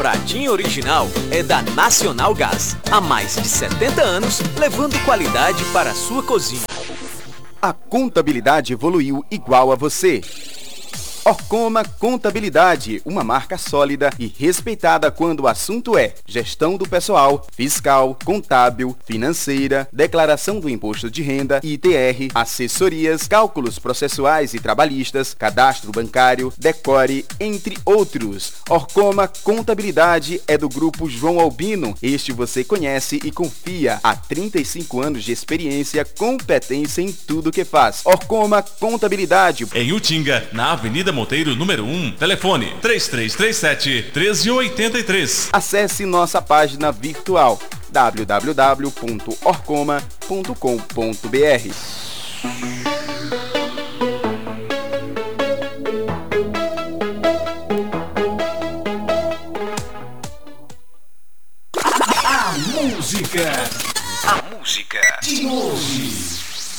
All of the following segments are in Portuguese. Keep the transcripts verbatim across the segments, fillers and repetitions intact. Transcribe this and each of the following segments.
pratinho original é da Nacional Gás. Há mais de setenta anos, levando qualidade para a sua cozinha. A contabilidade evoluiu igual a você. Orcoma Contabilidade, uma marca sólida e respeitada quando o assunto é gestão do pessoal, fiscal, contábil, financeira, declaração do imposto de renda, I T R, assessorias, cálculos processuais e trabalhistas, cadastro bancário, decore, entre outros. Orcoma Contabilidade é do grupo João Albino. Este você conhece e confia. Há trinta e cinco anos de experiência, competência em tudo que faz. Orcoma Contabilidade. Em Utinga, na Avenida Monteiro, número um, telefone três três três sete, um três oito três. Acesse nossa página virtual w w w ponto orcoma ponto com ponto b r. A música, a música de hoje.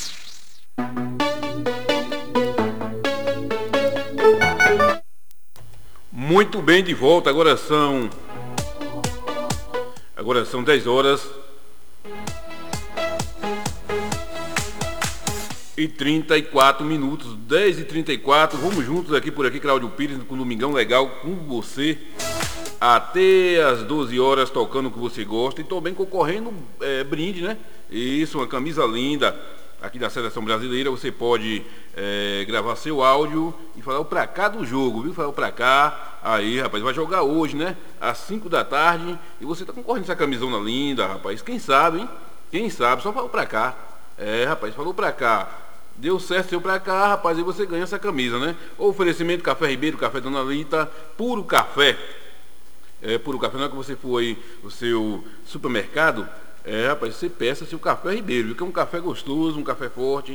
Muito bem, de volta, agora são agora são dez horas e trinta e quatro minutos, dez e trinta e quatro. Vamos juntos aqui por aqui, Cláudio Pires, com um domingão legal com você até as doze horas, tocando o que você gosta e também concorrendo é, brinde, né? Isso, uma camisa linda aqui da Seleção Brasileira. Você pode é, gravar seu áudio e falar o pra cá do jogo, viu? Falar o pra cá. Aí, rapaz, vai jogar hoje, né? Às cinco da tarde. E você tá concorrendo essa camisona linda, rapaz. Quem sabe, hein? Quem sabe? Só falou pra cá. É, rapaz, falou pra cá. Deu certo, seu pra cá, rapaz. E você ganha essa camisa, né? O oferecimento Café Ribeiro, Café Dona Lita, puro café. É, puro café. Não é que você foi o seu supermercado. É, rapaz, você peça seu Café Ribeiro, viu? Que é um café gostoso, um café forte.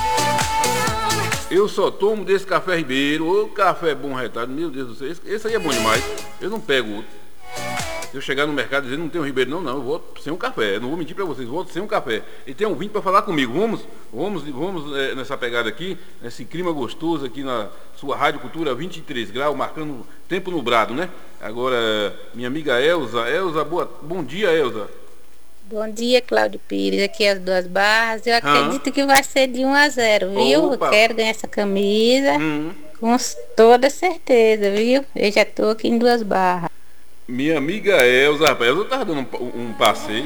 Eu só tomo desse Café Ribeiro. Ô, café bom retado, meu Deus do céu. Esse, esse aí é bom demais. Eu não pego outro. Se eu chegar no mercado e dizer não tem um Ribeiro, não, não, eu vou sem um café. Eu não vou mentir pra vocês, vou sem um café. E tem um vinho pra falar comigo. Vamos, vamos, vamos é, nessa pegada aqui, nesse clima gostoso aqui na sua Rádio Cultura, vinte e três graus, marcando tempo nublado, né? Agora, minha amiga Elza. Elza, boa, bom dia, Elza. Bom dia, Cláudio Pires, aqui as duas barras. Eu acredito ah. que vai ser de um a zero, viu? Opa. Eu quero ganhar essa camisa hum. com toda certeza, viu? Eu já tô aqui em duas barras. Minha amiga Elza, rapaz, Elza tava dando um, um passeio.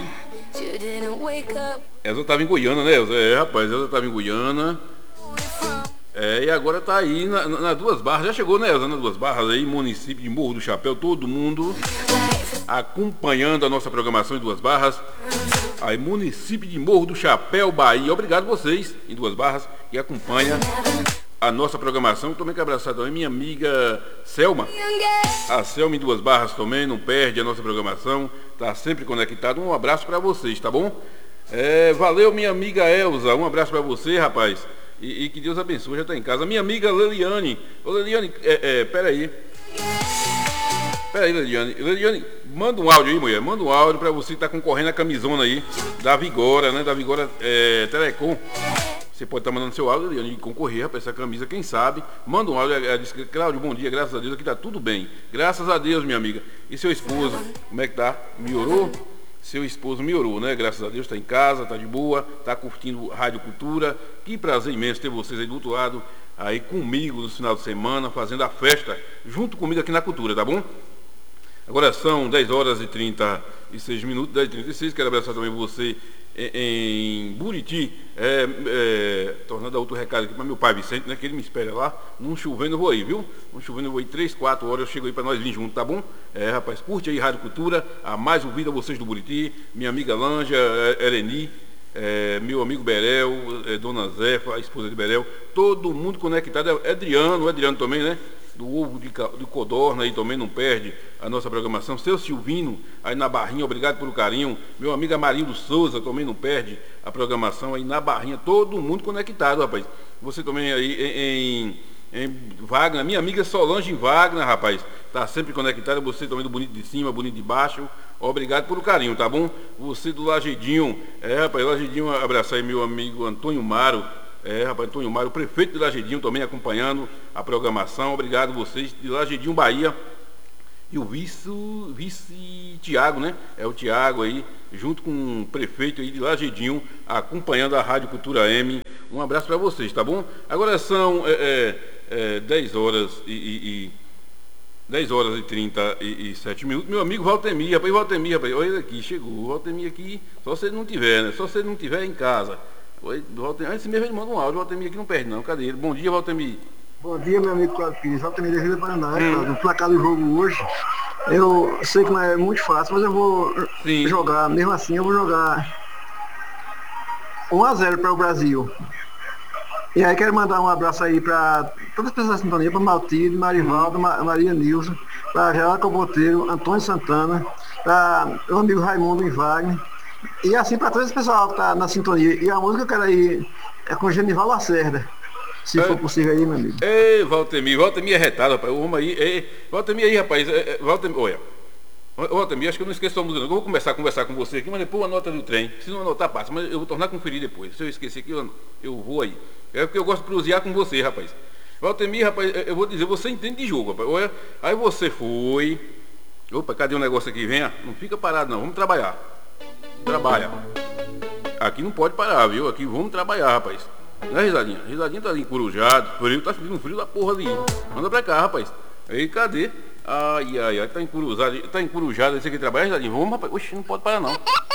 Elza tava em Goiânia, né, Elza? É, rapaz, Elza tava em Goiânia. É, e agora tá aí nas na Duas Barras. Já chegou, né, Elza, nas Duas Barras aí, município de Morro do Chapéu, todo mundo acompanhando a nossa programação em Duas Barras. Aí, município de Morro do Chapéu, Bahia. Obrigado vocês em Duas Barras que acompanham a nossa programação. Também quero abraçar também minha amiga Selma. A Selma em Duas Barras também não perde a nossa programação. Tá sempre conectado. Um abraço para vocês, tá bom? É, valeu, minha amiga Elza. Um abraço para você, rapaz. E, e que Deus abençoe, já tá em casa. Minha amiga Leliane. Ô, Leliane, é, é, peraí. Peraí, Leliane. Leliane, manda um áudio aí, mulher. Manda um áudio pra você que tá concorrendo a camisona aí da Vigora, né? Da Vigora é, Telecom. Você pode estar tá mandando seu áudio, Leliane, e concorrer, rapaz, essa camisa, quem sabe. Manda um áudio. Ela disse, Cláudio, bom dia, graças a Deus, aqui tá tudo bem. Graças a Deus, minha amiga. E seu esposo, como é que tá? Melhorou? Seu esposo melhorou, né? Graças a Deus, está em casa, está de boa, está curtindo Rádio Cultura. Que prazer imenso ter vocês aí do outro lado, aí comigo no final de semana, fazendo a festa, junto comigo aqui na Cultura, tá bom? Agora são dez horas e trinta e seis minutos, dez e trinta e seis. Quero abraçar também você em, em Buriti, é, é, tornando outro recado aqui para meu pai Vicente, né? Que ele me espera lá. Não chovendo eu vou aí, viu? Não chovendo eu vou aí, três, quatro horas eu chego aí para nós vir junto, tá bom? É, rapaz, curte aí Rádio Cultura, a mais ouvida vocês do Buriti, minha amiga Lanja, Ereni, é, meu amigo Berel, é, Dona Zefa, a esposa de Berel, todo mundo conectado, é Adriano, o Adriano também, né? Do ovo de, de codorna aí também não perde a nossa programação. Seu Silvino aí na Barrinha, obrigado pelo carinho. Meu amigo Amarildo Souza também não perde a programação aí na Barrinha. Todo mundo conectado, rapaz. Você também aí em, em Wagner, minha amiga Solange Wagner, rapaz, tá sempre conectada. Você também do Bonito de Cima, Bonito de Baixo. Obrigado pelo carinho, tá bom? Você do Lagedinho, é, rapaz, Lagedinho, abraçar aí meu amigo Antônio Maro. É, rapaz, Antônio Mário, prefeito de Lagedinho também acompanhando a programação. Obrigado vocês de Lagedinho, Bahia. e o vice, vice Tiago, né? É o Tiago aí, junto com o prefeito aí de Lagedinho, acompanhando a Rádio Cultura M. Um abraço para vocês, tá bom? Agora são é, é, é, dez horas e, e, e dez horas e trinta e sete minutos. Meu amigo Valtemir, rapaz, Valtemir, rapaz, olha ele aqui, chegou. Valtemir aqui, só se ele não tiver, né? Só se ele não tiver em casa. Oi, Valtemir, esse mesmo ele manda um áudio, Valtemir aqui não perde não, cadê ele? Bom dia, Valtemir. Bom dia, meu amigo Cláudio Pires, Valtemir da Vila Paraná, hum. O placar do jogo hoje, eu sei que não é muito fácil, mas eu vou Sim. jogar, mesmo assim eu vou jogar um a zero para o Brasil. E aí quero mandar um abraço aí para todas as pessoas da sintonia, para Maltide, Marivaldo, Ma- Maria Nilson, para Jaco Boteiro, Antônio Santana, para o amigo Raimundo e Wagner, e assim para todo esse pessoal que está na sintonia. E a música que eu quero aí é com Genival Lacerda, se é, for possível aí, meu amigo. Ei, Valtemir, Valtemir é retado, rapaz, o homem aí, ei, Valtemir aí, rapaz, é, é, Valtemir, olha, Valtemir, acho que eu não esqueço a música, não. Eu vou começar a conversar com você aqui, mas depois a nota do trem, se não anotar, passa, mas eu vou tornar a conferir depois, se eu esquecer aqui, eu, eu vou aí. É porque eu gosto de prosear com você, rapaz. Valtemir, rapaz, eu vou dizer, você entende de jogo, rapaz. Olha, aí você foi. Opa, cadê o negócio aqui? Venha, não fica parado não, vamos trabalhar. Trabalha. Aqui não pode parar, viu? Aqui vamos trabalhar, rapaz. Não é risadinha? Risadinha tá ali encurujado, frio, tá sentindo frio da porra ali. Manda pra cá, rapaz. Aí, cadê? Ai, ai, ai, tá encurujado, tá encurujado, esse aqui trabalha, risadinha. Vamos, rapaz. Oxi, não pode parar não.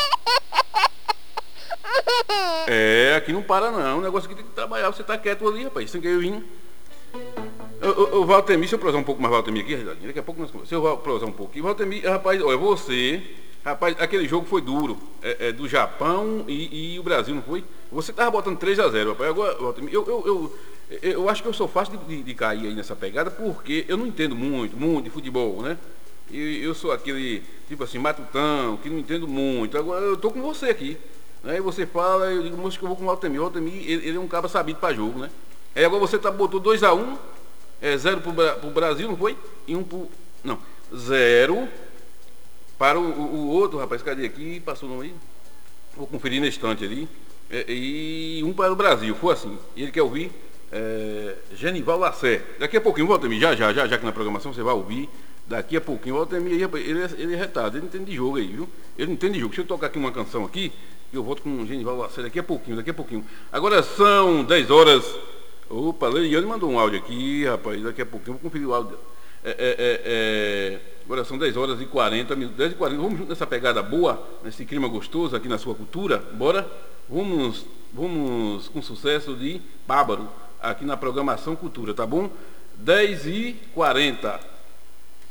É, aqui não para não, o negócio aqui tem que trabalhar, você tá quieto ali, rapaz, sem que eu vim. O Valtemir, se eu prosar um pouco mais Valtemir aqui, daqui a pouco nós conversamos. Se eu prosar um pouquinho, Valtemir, rapaz, olha, você, rapaz, aquele jogo foi duro, é, é do Japão e, e o Brasil, não foi? Você tava botando três a zero, rapaz, agora, Valtemir, eu, eu, eu, eu acho que eu sou fácil de, de, de cair aí nessa pegada, porque eu não entendo muito, muito de futebol, né? E eu sou aquele, tipo assim, matutão, que não entendo muito, agora eu tô com você aqui. Aí você fala, eu digo, moço, que eu vou com o Valtemir. O Valtemir, ele, ele é um cara sabido para jogo, né? Aí agora você tá, botou dois a um, é zero pro, pro Brasil, não foi? E um pro... Não, zero para o, o, o outro, rapaz, cadê aqui? Passou o nome aí? Vou conferir na estante ali. É, e um para o Brasil, foi assim. E ele quer ouvir é, Genival Lacerda. Daqui a pouquinho, Valtemir, já, já, já, já que na programação você vai ouvir. Daqui a pouquinho, o Valtemir, ele, ele é retado, ele não entende de jogo aí, viu? Ele não entende de jogo. Deixa eu tocar aqui uma canção aqui. Eu volto com o Genival Lacerda daqui a pouquinho, daqui a pouquinho. Agora são dez horas. Opa, Leiliane mandou um áudio aqui, rapaz. Daqui a pouquinho, vou conferir o áudio dela. É, é, é, é... Agora são dez horas e quarenta minutos. dez e quarenta, vamos junto nessa pegada boa, nesse clima gostoso aqui na sua cultura. Bora? Vamos, vamos com sucesso de Bárbaro aqui na programação Cultura, tá bom? dez e quarenta.